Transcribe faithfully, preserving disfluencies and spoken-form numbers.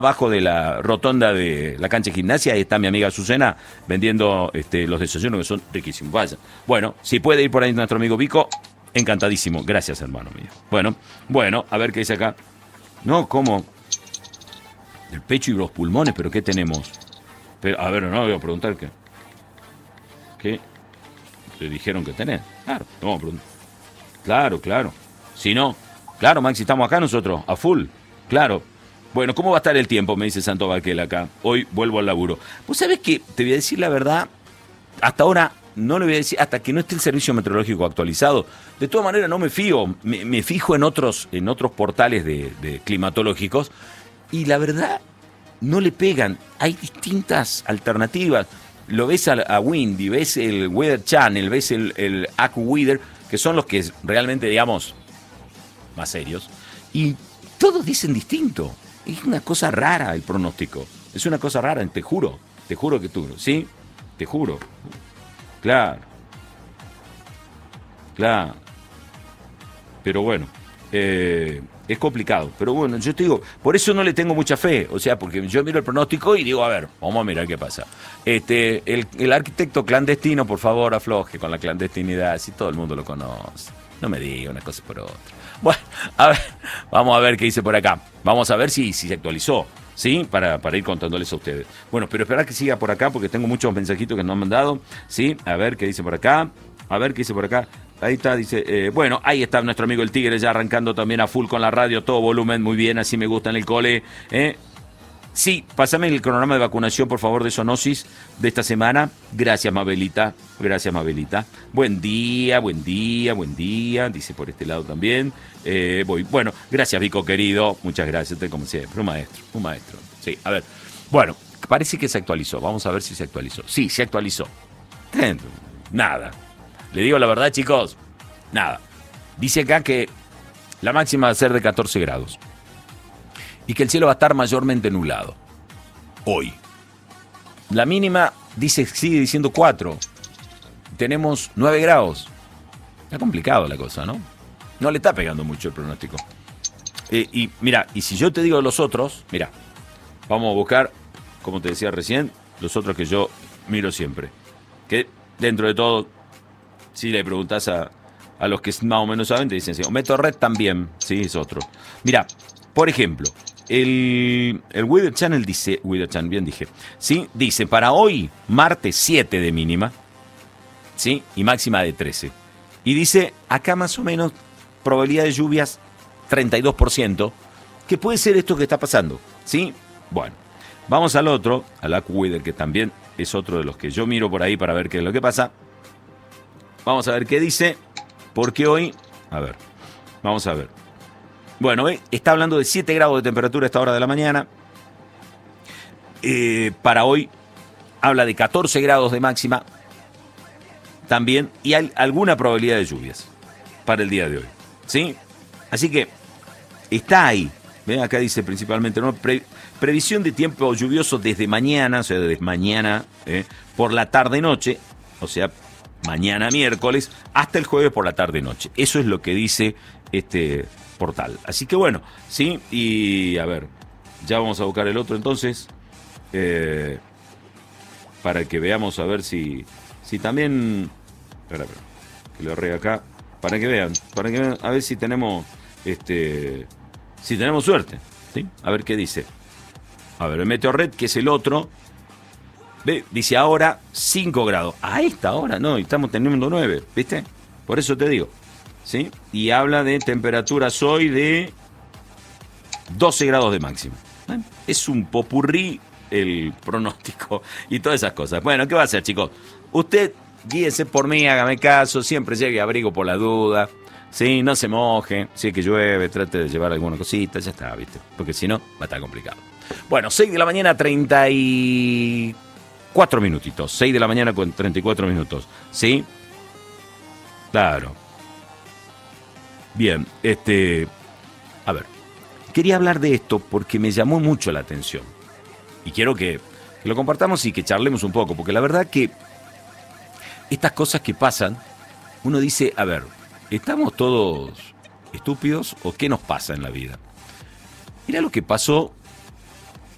abajo de la rotonda de la cancha de gimnasia, ahí está mi amiga Azucena vendiendo este, los desayunos que son riquísimos. Vaya. Bueno, si puede ir por ahí nuestro amigo Vico, encantadísimo. Gracias, hermano mío. Bueno, bueno, a ver qué dice acá. No, ¿cómo? El pecho y los pulmones, ¿pero qué tenemos? Pero, a ver, no, voy a preguntar qué. ¿Qué te dijeron que tenés? Claro, vamos a preguntar. Claro, claro. Si no, claro, Maxi, estamos acá nosotros, a full. Claro. Bueno, ¿cómo va a estar el tiempo? Me dice Santo Baquel acá. Hoy vuelvo al laburo. Vos sabés que, te voy a decir la verdad, hasta ahora no le voy a decir, hasta que no esté el servicio meteorológico actualizado. De todas maneras no me fío, me, me fijo en otros, en otros portales de, de climatológicos y la verdad no le pegan. Hay distintas alternativas. Lo ves a, a Windy, ves el Weather Channel, ves el, el AccuWeather, que son los que realmente, digamos, más serios. Y todos dicen distinto. Es una cosa rara el pronóstico. Es una cosa rara, te juro. Te juro que tú, ¿sí? Te juro. Claro. Claro. Pero bueno, eh, es complicado. Pero bueno, yo te digo, por eso no le tengo mucha fe. O sea, porque yo miro el pronóstico y digo, a ver, vamos a mirar qué pasa. Este, el, el arquitecto clandestino, por favor, afloje con la clandestinidad. Si todo el mundo lo conoce. No me diga una cosa por otra. Bueno, a ver, vamos a ver qué dice por acá. Vamos a ver si, si se actualizó, ¿sí? Para, para ir contándoles a ustedes. Bueno, pero esperar que siga por acá porque tengo muchos mensajitos que nos han mandado, ¿sí? A ver qué dice por acá. A ver qué dice por acá. Ahí está, dice, eh, bueno, ahí está nuestro amigo el Tigre ya arrancando también a full con la radio, todo volumen, muy bien, así me gusta en el cole, ¿eh? Sí, pásame el cronograma de vacunación, por favor, de zoonosis de esta semana. Gracias, Mabelita. Gracias, Mabelita. Buen día, buen día, buen día. Dice por este lado también. Eh, voy. Bueno, gracias, Vico, querido. Muchas gracias, como siempre. Un maestro, un maestro. Sí, a ver. Bueno, parece que se actualizó. Vamos a ver si se actualizó. Sí, se actualizó. Nada. Le digo la verdad, chicos. Nada. Dice acá que la máxima va a ser de catorce grados. Y que el cielo va a estar mayormente nublado. Hoy. La mínima dice, sigue diciendo cuatro. Tenemos nueve grados. Está complicado la cosa, ¿no? No le está pegando mucho el pronóstico. Eh, y mira, y si yo te digo los otros, mira, vamos a buscar, como te decía recién, los otros que yo miro siempre. Que dentro de todo, si le preguntás a, a los que más o menos saben, te dicen, sí, Meteorred también, sí, es otro. Mira, por ejemplo, el, el Weather Channel dice, Weather Channel, bien dije, ¿sí? Dice, para hoy, martes siete de mínima, ¿sí? Y máxima de trece. Y dice, acá más o menos, probabilidad de lluvias, treinta y dos por ciento, que puede ser esto que está pasando, ¿sí? Bueno, vamos al otro, al AccuWeather, que también es otro de los que yo miro por ahí para ver qué es lo que pasa. Vamos a ver qué dice, porque hoy, a ver, vamos a ver. Bueno, eh, está hablando de siete grados de temperatura a esta hora de la mañana. Eh, para hoy habla de catorce grados de máxima también y hay alguna probabilidad de lluvias para el día de hoy, ¿sí? Así que está ahí. ¿Ven? Acá dice principalmente, ¿no? Pre- previsión de tiempo lluvioso desde mañana, o sea, desde mañana eh, por la tarde-noche, o sea, mañana miércoles, hasta el jueves por la tarde-noche. Eso es lo que dice este portal. Así que bueno, sí, y a ver, ya vamos a buscar el otro entonces, eh, para que veamos a ver si, si también, espera, espera, que lo arregle acá, para que vean, para que vean, a ver si tenemos, este, si tenemos suerte, ¿sí? A ver qué dice. A ver, el Meteorred, que es el otro, ve, dice ahora cinco grados. A esta hora, no, estamos teniendo nueve, ¿viste? Por eso te digo. ¿Sí? Y habla de temperaturas hoy de doce grados de máximo. ¿Eh? Es un popurrí el pronóstico y todas esas cosas. Bueno, ¿qué va a hacer, chicos? Usted guíese por mí, hágame caso, siempre lleve abrigo por la duda. ¿Sí? No se moje, si es que llueve, trate de llevar alguna cosita, ya está, ¿viste? Porque si no, va a estar complicado. Bueno, seis de la mañana, treinta y cuatro minutitos. seis de la mañana con treinta y cuatro minutos. ¿Sí? Claro. Bien, este, a ver, quería hablar de esto porque me llamó mucho la atención y quiero que, que lo compartamos y que charlemos un poco, porque la verdad que estas cosas que pasan, uno dice, a ver, ¿estamos todos estúpidos o qué nos pasa en la vida? Mira lo que pasó